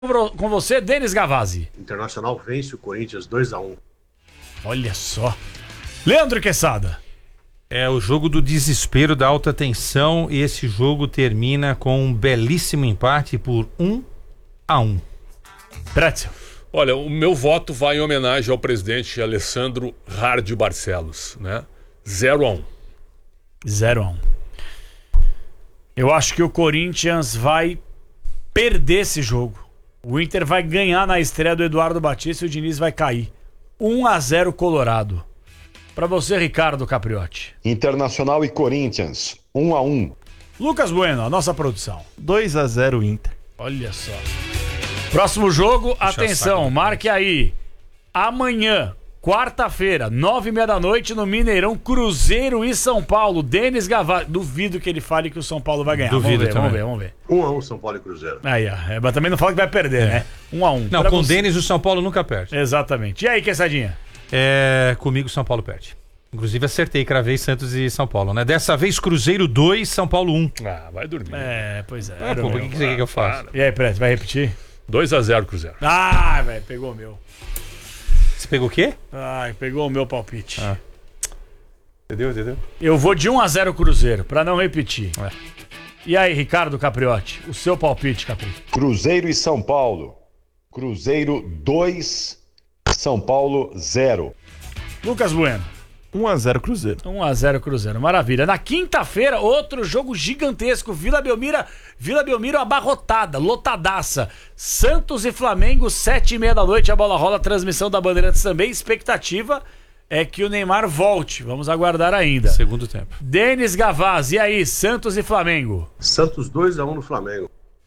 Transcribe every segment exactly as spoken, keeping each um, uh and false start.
Com você, Denis Gavazzi. Internacional vence o Corinthians dois a um. Olha só. Leandro Quesada. É o jogo do desespero, da alta tensão, e esse jogo termina com um belíssimo empate por um a um. Pretzel. Olha, o meu voto vai em homenagem ao presidente Alessandro Hardy Barcelos, né? zero a um. zero a um. Eu acho que o Corinthians vai perder esse jogo. O Inter vai ganhar na estreia do Eduardo Batista e o Diniz vai cair. um a zero Colorado. Pra você, Ricardo Capriotti. Internacional e Corinthians, um a um. Lucas Bueno, a nossa produção. dois a zero Inter. Olha só. Próximo jogo, atenção, marque aí. Amanhã, quarta-feira, nove e meia da noite, no Mineirão, Cruzeiro e São Paulo. Denis Gavazzi. Duvido que ele fale que o São Paulo vai ganhar. Duvido vamos ver, também. vamos ver, vamos ver. um a um São Paulo e Cruzeiro. Aí, ó. É, mas também não fala que vai perder, né? um a um. Não, Pra com o você... Denis o São Paulo nunca perde. Exatamente. E aí, Quessadinha? É, comigo o São Paulo perde. Inclusive acertei, cravei Santos e São Paulo, né? Dessa vez Cruzeiro dois, São Paulo um. Ah, vai dormir. É, pois é. Ah, pô, por que, que você quer que eu faça? E aí, Preto, vai repetir? dois a zero Cruzeiro. Ah, velho, pegou o meu. Você pegou o quê? Ai, pegou o meu palpite. Ah. Entendeu, entendeu? Eu vou de um a zero Cruzeiro, pra não repetir. É. E aí, Ricardo Capriotti, o seu palpite, Capri? Cruzeiro e São Paulo. Cruzeiro dois, São Paulo zero. Lucas Bueno. um a zero Cruzeiro. um a zero Cruzeiro, maravilha. Na quinta-feira, outro jogo gigantesco. Vila Belmiro, Vila Belmiro abarrotada, lotadaça. Santos e Flamengo, sete e meia da noite, a bola rola, transmissão da Bandeirantes também. Expectativa é que o Neymar volte. Vamos aguardar ainda. Segundo tempo. Denis Gavazzi, e aí, Santos e Flamengo? Santos dois a um no Flamengo.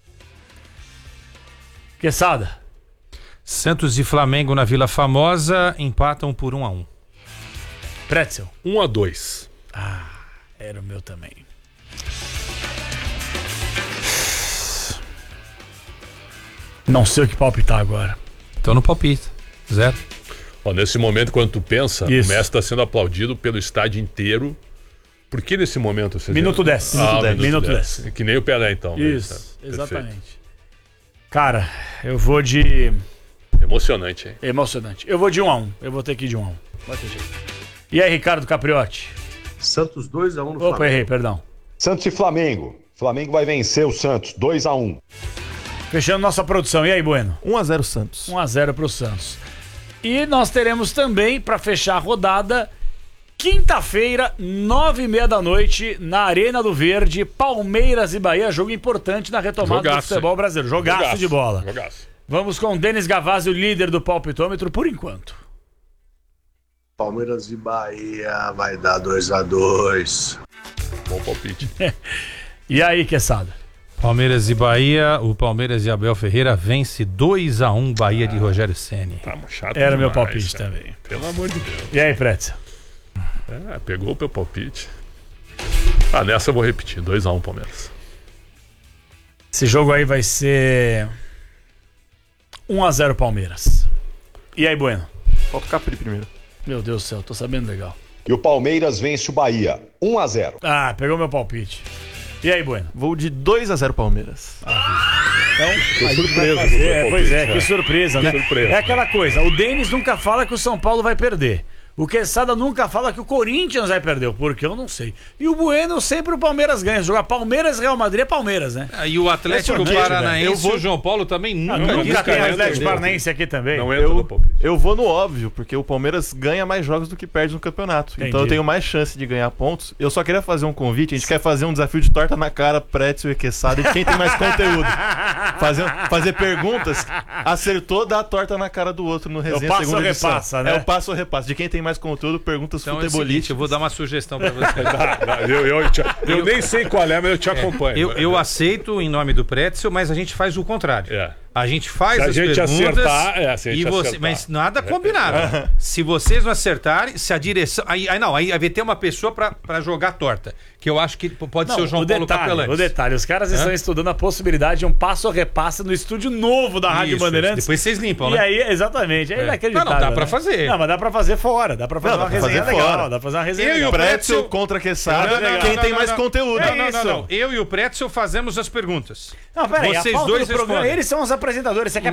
Quesada. Santos e Flamengo na Vila Famosa empatam por um a um. Pretzel. um a dois. Ah, era o meu também. Não sei o que palpitar agora. Então no palpite. Zero. Ó, nesse momento, quando tu pensa, Isso. o Messi está sendo aplaudido pelo estádio inteiro. Por que nesse momento? Você Minuto dez. Ah, Minuto dez. minuto Minuto dez. dez. Que nem o Pelé, então. né? Isso, Tá, perfeito. exatamente. Cara, eu vou de... Emocionante, hein? Emocionante. Eu vou de um a um. Eu vou ter que ir de um a um. Vai ter jeito. E aí, Ricardo Capriotti? Santos dois a um no Opa, Flamengo. errei, perdão. Santos e Flamengo. Flamengo vai vencer o Santos, dois a um. Fechando nossa produção. E aí, Bueno? um a zero Santos. um a zero pro Santos. E nós teremos também, pra fechar a rodada, quinta-feira, nove e meia da noite, na Arena do Verde, Palmeiras e Bahia. Jogo importante na retomada Jogaço, do futebol hein? brasileiro. Jogaço, Jogaço de bola. Jogaço. Vamos com o Denis Gavazzi, o líder do palpitômetro, por enquanto. Palmeiras e Bahia vai dar dois a dois. Bom palpite. E aí, Quesada? Palmeiras e Bahia, o Palmeiras e Abel Ferreira vence dois a um Bahia de Rogério Ceni. Tá chato Era demais, meu palpite cara. também. Pelo amor de Deus. E aí, Pretzel? É, pegou o meu palpite. Ah, nessa eu vou repetir. dois a um Palmeiras. Esse jogo aí vai ser um a zero Palmeiras. E aí, Bueno? Falta o Capri primeiro. Meu Deus do céu, tô sabendo legal. E o Palmeiras vence o Bahia, um a zero. Ah, pegou meu palpite. E aí, Bueno? Vou de dois a zero Palmeiras. Então, Tô surpreso. fazer, com o é, meu pois é, palpite, que surpresa, né? surpresa. É aquela coisa, o Denis nunca fala que o São Paulo vai perder. O Quesada nunca fala que o Corinthians vai perder, porque eu não sei. E o Bueno sempre o Palmeiras ganha. Se jogar Palmeiras e Real Madrid é Palmeiras, né? E o Atlético Impressionante, Paranaense, velho. Eu vou- o João Paulo também nunca. Nunca nunca tem entra Atlético no Paranaense aqui também. Não entra no Eu, palpite. eu vou no óbvio, porque o Palmeiras ganha mais jogos do que perde no campeonato. Entendi. Então eu tenho mais chance de ganhar pontos. Eu só queria fazer um convite. A gente quer fazer um desafio de torta na cara, Pretzel e Quesada, de quem tem mais conteúdo. Fazer, fazer perguntas, acertou, dá a torta na cara do outro no resenha passo segunda ou edição. repassa, né? É o passo ou repassa. De quem tem mais conteúdo, perguntas Então é o seguinte, futebolísticas. eu vou dar uma sugestão pra você. Tá, eu, eu, te- eu nem sei qual é, mas eu te acompanho. Eu, eu aceito em nome do Pretzel, mas a gente faz o contrário. É. A gente faz Se a as gente perguntas acertar, é, se a gente e você, acertar. mas nada combinado. Se vocês não acertarem, se a direção, aí, aí não, aí vai ter uma pessoa pra, pra jogar torta. que eu acho que pode Não, ser o João o Paulo detalhe, Capelani. o detalhe, os caras estão estudando a possibilidade de um passo ou repassa no estúdio novo da Rádio Isso, Bandeirantes. depois vocês limpam, E né? aí, exatamente, é, É. inacreditável. Não, não, dá pra né? fazer. Não, mas dá pra fazer fora, dá pra fazer Não, dá uma pra fazer resenha legal, fora. dá pra fazer uma resenha Eu e legal. o Pretzel Pretzel contra Quesada, Não, não, não, quem não, tem não, mais não. conteúdo. Não, não, isso. não, não. Eu e o Pretzel fazemos as perguntas. Não, peraí, Vocês a pauta dois do programa, respondem. eles são os apresentadores. Você quer